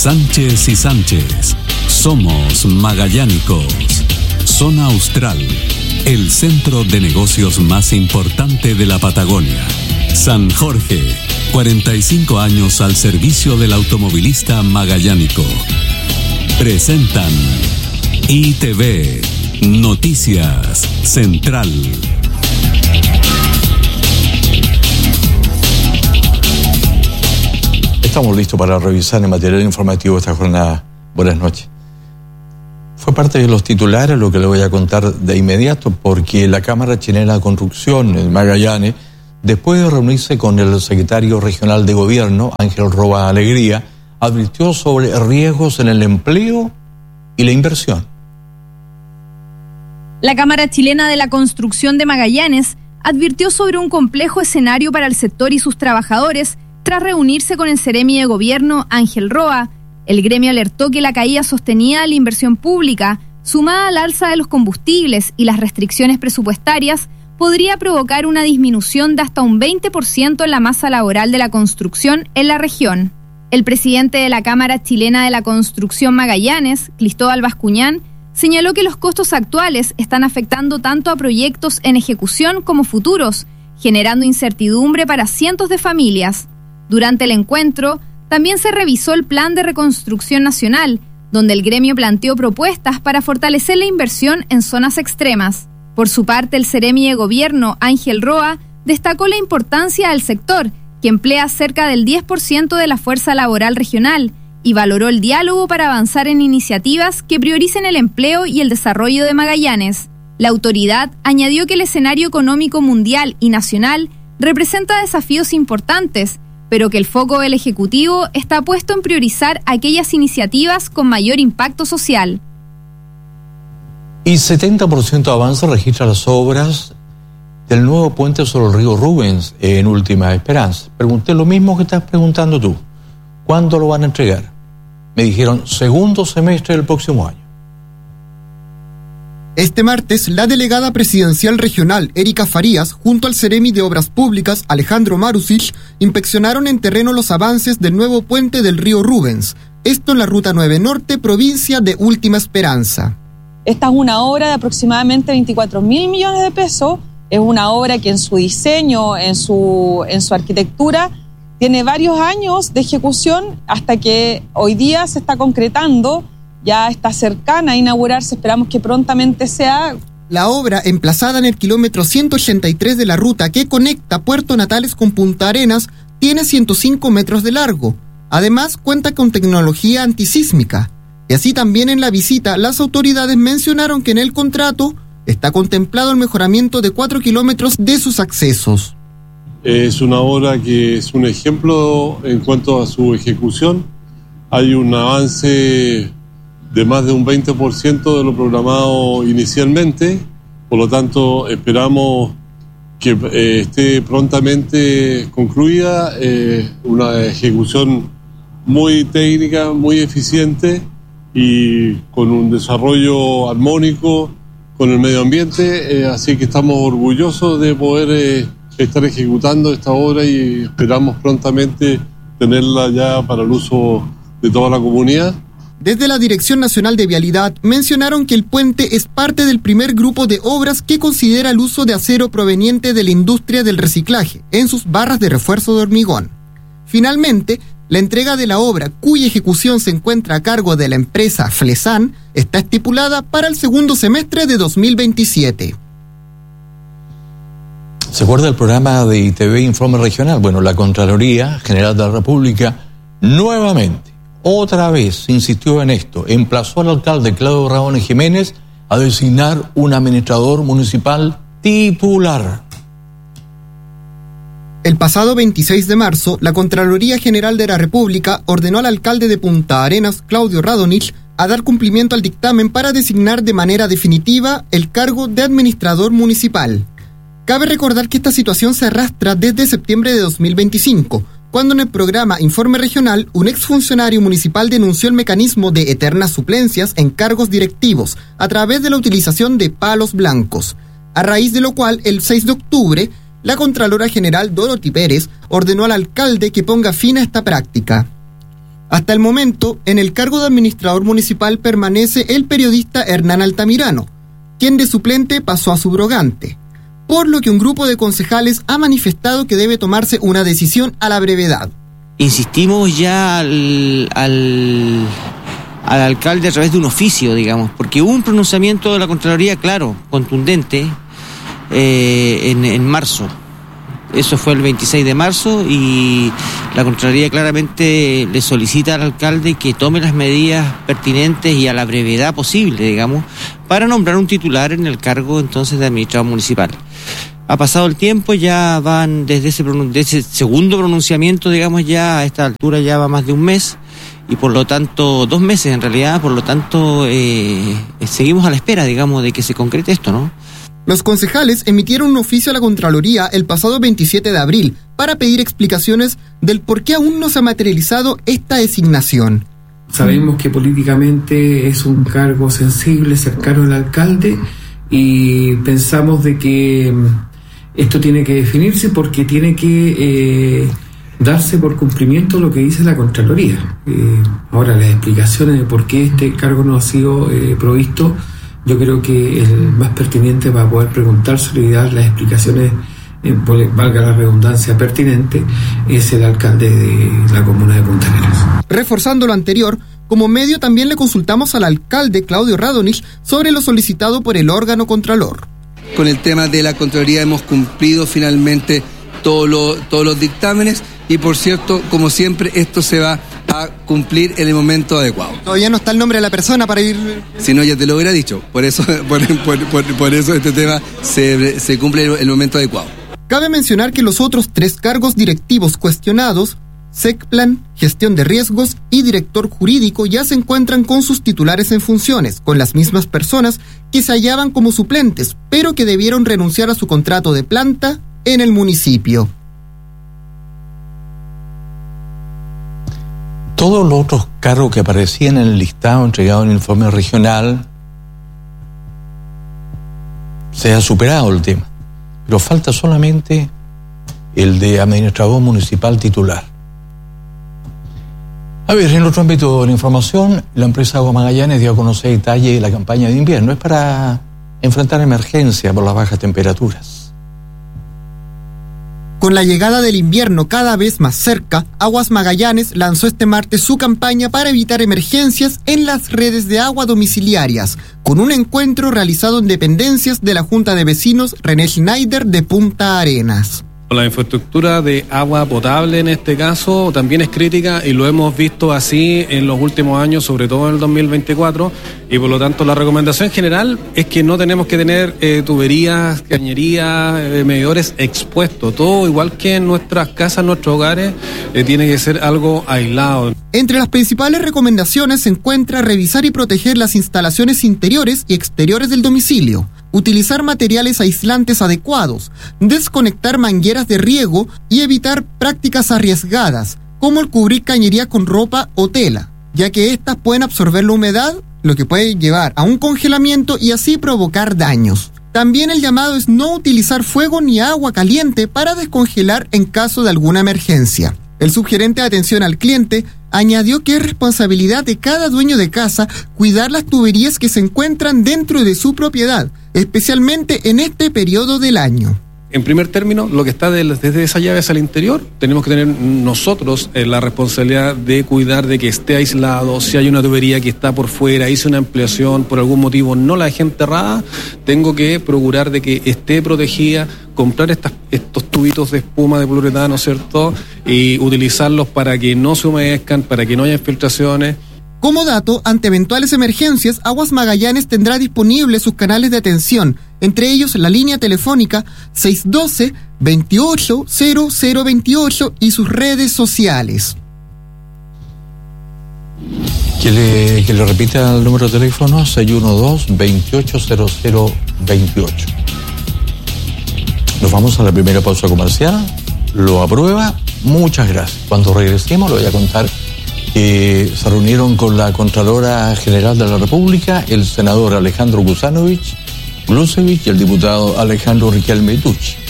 Sánchez y Sánchez. Somos magallánicos. Zona Austral, el centro de negocios más importante de la Patagonia. San Jorge, 45 años al servicio del automovilista magallánico. Presentan ITV, Noticias Central. Estamos listos para revisar el material informativo esta jornada. Buenas noches. Fue parte de los titulares lo que le voy a contar de inmediato, porque la Cámara Chilena de Construcción en Magallanes, después de reunirse con el secretario regional de Gobierno, Ángel Roa Alegría, advirtió sobre riesgos en el empleo y la inversión. La Cámara Chilena de la Construcción de Magallanes advirtió sobre un complejo escenario para el sector y sus trabajadores tras reunirse con el Seremi de Gobierno, Ángel Roa. El gremio alertó que la caída sostenida de la inversión pública, sumada al alza de los combustibles y las restricciones presupuestarias, podría provocar una disminución de hasta un 20% en la masa laboral de la construcción en la región. El presidente de la Cámara Chilena de la Construcción Magallanes, Cristóbal Bascuñán, señaló que los costos actuales están afectando tanto a proyectos en ejecución como futuros, generando incertidumbre para cientos de familias. Durante el encuentro, también se revisó el Plan de Reconstrucción Nacional, donde el gremio planteó propuestas para fortalecer la inversión en zonas extremas. Por su parte, el Seremi de Gobierno, Ángel Roa, destacó la importancia del sector, que emplea cerca del 10% de la fuerza laboral regional, y valoró el diálogo para avanzar en iniciativas que prioricen el empleo y el desarrollo de Magallanes. La autoridad añadió que el escenario económico mundial y nacional representa desafíos importantes, pero que el foco del Ejecutivo está puesto en priorizar aquellas iniciativas con mayor impacto social. Y 70% de avance registra las obras del nuevo puente sobre el río Rubens en Última Esperanza. Pregunté lo mismo que estás preguntando tú. ¿Cuándo lo van a entregar? Me dijeron segundo semestre del próximo año. Este martes, la delegada presidencial regional, Erika Farías, junto al Seremi de Obras Públicas, Alejandro Marusic, inspeccionaron en terreno los avances del nuevo puente del río Rubens. Esto en la Ruta 9 Norte, provincia de Última Esperanza. Esta es una obra de aproximadamente 24.000 millones de pesos. Es una obra que en su diseño, en su arquitectura, tiene varios años de ejecución hasta que hoy día se está concretando. Ya está cercana a inaugurarse, esperamos que prontamente sea. La obra, emplazada en el kilómetro 183 de la ruta que conecta Puerto Natales con Punta Arenas, tiene 105 metros de largo. Además, cuenta con tecnología antisísmica. Y así también en la visita, las autoridades mencionaron que en el contrato está contemplado el mejoramiento de 4 kilómetros de sus accesos. Es una obra que es un ejemplo en cuanto a su ejecución. Hay un avance de más de un 20% de lo programado inicialmente, por lo tanto esperamos que esté prontamente concluida, una ejecución muy técnica, muy eficiente y con un desarrollo armónico con el medio ambiente, así que estamos orgullosos de poder estar ejecutando esta obra y esperamos prontamente tenerla ya para el uso de toda la comunidad. Desde la Dirección Nacional de Vialidad mencionaron que el puente es parte del primer grupo de obras que considera el uso de acero proveniente de la industria del reciclaje en sus barras de refuerzo de hormigón. Finalmente, la entrega de la obra, cuya ejecución se encuentra a cargo de la empresa Flesan, está estipulada para el segundo semestre de 2027. ¿Se acuerda el programa de ITV Informe Regional? Bueno, la Contraloría General de la República nuevamente, otra vez, insistió en esto, emplazó al alcalde Claudio Ramón Jiménez a designar un administrador municipal titular. El pasado 26 de marzo, la Contraloría General de la República ordenó al alcalde de Punta Arenas, Claudio Radonich, a dar cumplimiento al dictamen para designar de manera definitiva el cargo de administrador municipal. Cabe recordar que esta situación se arrastra desde septiembre de 2025, cuando en el programa Informe Regional, un exfuncionario municipal denunció el mecanismo de eternas suplencias en cargos directivos a través de la utilización de palos blancos, a raíz de lo cual, el 6 de octubre, la Contralora General Dorothy Pérez ordenó al alcalde que ponga fin a esta práctica. Hasta el momento, en el cargo de administrador municipal permanece el periodista Hernán Altamirano, quien de suplente pasó a subrogante, por lo que un grupo de concejales ha manifestado que debe tomarse una decisión a la brevedad. Insistimos ya al alcalde a través de un oficio, digamos, porque hubo un pronunciamiento de la Contraloría, claro, contundente, en marzo. Eso fue el 26 de marzo y la Contraloría claramente le solicita al alcalde que tome las medidas pertinentes y a la brevedad posible, digamos, para nombrar un titular en el cargo entonces de administrador municipal. Ha pasado el tiempo, ya van desde ese segundo pronunciamiento, digamos, ya a esta altura ya va más de un mes y por lo tanto, 2 meses en realidad, por lo tanto seguimos a la espera, digamos, de que se concrete esto, ¿no? Los concejales emitieron un oficio a la Contraloría el pasado 27 de abril para pedir explicaciones del por qué aún no se ha materializado esta designación. Sabemos que políticamente es un cargo sensible, cercano al alcalde, y pensamos de que esto tiene que definirse porque tiene que darse por cumplimiento lo que dice la Contraloría. Ahora, las explicaciones de por qué este cargo no ha sido provisto, yo creo que el más pertinente para poder preguntárselo y dar las explicaciones, valga la redundancia, pertinente, es el alcalde de la comuna de Punta Arenas. Reforzando lo anterior, como medio también le consultamos al alcalde Claudio Radonich sobre lo solicitado por el órgano contralor. Con el tema de la Contraloría hemos cumplido finalmente todos los dictámenes y, por cierto, como siempre, esto se va a cumplir en el momento adecuado. Todavía no está el nombre de la persona para ir... Si no, ya te lo hubiera dicho. Por eso este tema se cumple en el momento adecuado. Cabe mencionar que los otros 3 cargos directivos cuestionados, SECPLAN, Gestión de Riesgos y Director Jurídico, ya se encuentran con sus titulares en funciones, con las mismas personas que se hallaban como suplentes, pero que debieron renunciar a su contrato de planta en el municipio. Todos los otros cargos que aparecían en el listado entregado en el informe regional, se ha superado el tema, pero falta solamente el de administrador municipal titular. A ver, en otro ámbito de la información, la empresa Aguas Magallanes dio a conocer detalles de la campaña de invierno. Es para enfrentar emergencia por las bajas temperaturas. Con la llegada del invierno cada vez más cerca, Aguas Magallanes lanzó este martes su campaña para evitar emergencias en las redes de agua domiciliarias, con un encuentro realizado en dependencias de la Junta de Vecinos René Schneider de Punta Arenas. La infraestructura de agua potable en este caso también es crítica y lo hemos visto así en los últimos años, sobre todo en el 2024, y por lo tanto la recomendación general es que no tenemos que tener tuberías, cañerías, medidores expuestos. Todo igual que en nuestras casas, en nuestros hogares, tiene que ser algo aislado. Entre las principales recomendaciones se encuentra revisar y proteger las instalaciones interiores y exteriores del domicilio, utilizar materiales aislantes adecuados, desconectar mangueras de riego y evitar prácticas arriesgadas, como el cubrir cañería con ropa o tela, ya que estas pueden absorber la humedad, lo que puede llevar a un congelamiento y así provocar daños. También el llamado es no utilizar fuego ni agua caliente para descongelar en caso de alguna emergencia. El subgerente de atención al cliente añadió que es responsabilidad de cada dueño de casa cuidar las tuberías que se encuentran dentro de su propiedad, especialmente en este periodo del año. En primer término, lo que está desde esa llave hacia el interior, tenemos que tener nosotros la responsabilidad de cuidar de que esté aislado. Si hay una tubería que está por fuera, hice una ampliación, por algún motivo no la dejé enterrada, tengo que procurar de que esté protegida, comprar estos tubitos de espuma de poliuretano, ¿cierto? Y utilizarlos para que no se humedezcan, para que no haya infiltraciones. Como dato, ante eventuales emergencias, Aguas Magallanes tendrá disponibles sus canales de atención, entre ellos la línea telefónica 612-280028 y sus redes sociales. Que le repita el número de teléfono 612-280028. Nos vamos a la primera pausa comercial. ¿Lo aprueba? Muchas gracias. Cuando regresemos le voy a contar que se reunieron con la Contralora General de la República, el senador Alejandro Gusevich y el diputado Alejandro Riquelme Tucci.